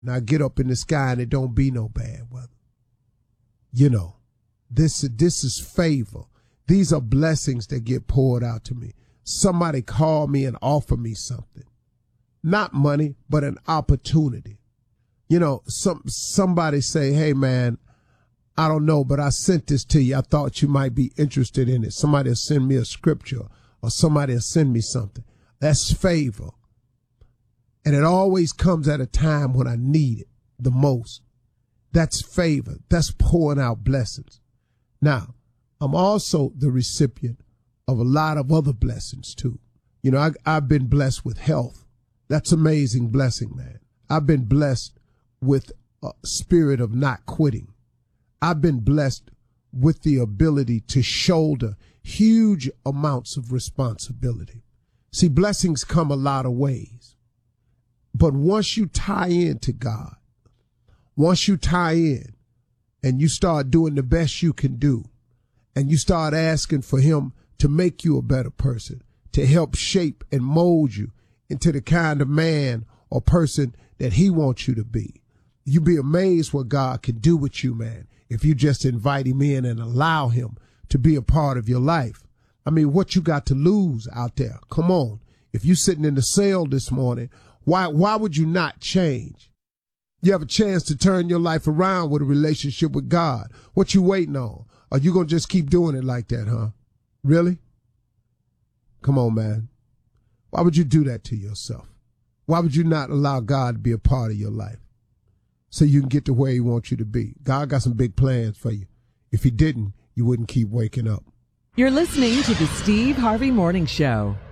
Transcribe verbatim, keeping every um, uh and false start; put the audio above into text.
and I get up in the sky and it don't be no bad weather. You know, this, this is favor. These are blessings that get poured out to me. Somebody call me and offer me something. Not money, but an opportunity. You know, some somebody say, hey, man, I don't know, but I sent this to you. I thought you might be interested in it. Somebody will send me a scripture or somebody will send me something. That's favor. And it always comes at a time when I need it the most. That's favor. That's pouring out blessings. Now, I'm also the recipient of a lot of other blessings, too. You know, I, I've been blessed with health. That's amazing blessing, man. I've been blessed with a spirit of not quitting. I've been blessed with the ability to shoulder huge amounts of responsibility. See, blessings come a lot of ways. But once you tie in to God, once you tie in and you start doing the best you can do, and you start asking for him to make you a better person, to help shape and mold you into the kind of man or person that he wants you to be, you'd be amazed what God can do with you, man, if you just invite him in and allow him to be a part of your life. I mean, what you got to lose out there? Come on. If you're sitting in the cell this morning, why, why would you not change? You have a chance to turn your life around with a relationship with God. What you waiting on? Are you going to just keep doing it like that, huh? Really? Come on, man. Why would you do that to yourself? Why would you not allow God to be a part of your life so you can get to where he wants you to be? God got some big plans for you. If he didn't, you wouldn't keep waking up. You're listening to the Steve Harvey Morning Show.